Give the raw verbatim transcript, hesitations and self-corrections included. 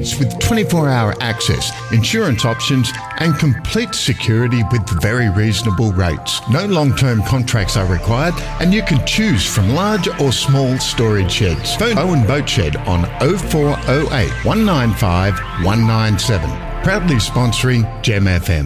sheds with twenty-four hour access, insurance options and complete security with very reasonable rates. No long-term contracts are required and you can choose from large or small storage sheds. Phone Owen Boat Shed on oh four oh eight, one nine five, one nine seven. Proudly sponsoring Gem F M.